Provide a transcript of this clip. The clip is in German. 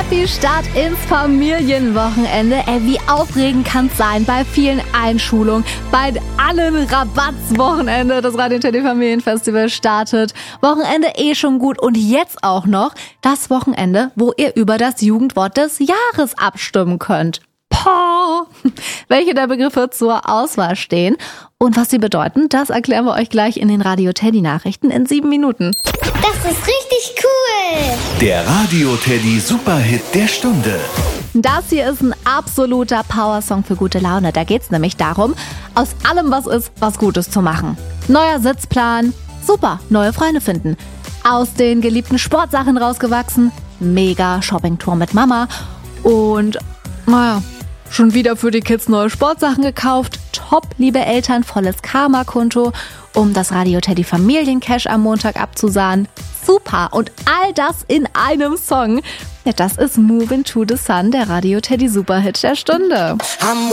Happy Start ins Familienwochenende. Wie aufregend kann's sein bei vielen Einschulungen, bei allen Rabattswochenende. Das Radio Teddy Familienfestival startet. Wochenende schon gut und jetzt auch noch das Wochenende, wo ihr über das Jugendwort des Jahres abstimmen könnt. Welche der Begriffe zur Auswahl stehen und was sie bedeuten, das erklären wir euch gleich in den Radio Teddy Nachrichten in 7 Minuten. Das ist richtig cool! Der Radio Teddy Superhit der Stunde. Das hier ist ein absoluter Powersong für gute Laune. Da geht's nämlich darum, aus allem was ist, was Gutes zu machen. Neuer Sitzplan, super, neue Freunde finden. Aus den geliebten Sportsachen rausgewachsen, mega Shoppingtour mit Mama und schon wieder für die Kids neue Sportsachen gekauft. Top, liebe Eltern, volles Karma-Konto, um das Radio Teddy Familiencash am Montag abzusahnen. Super! Und all das in einem Song. Ja, das ist Move Into the Sun, der Radio Teddy Superhit der Stunde.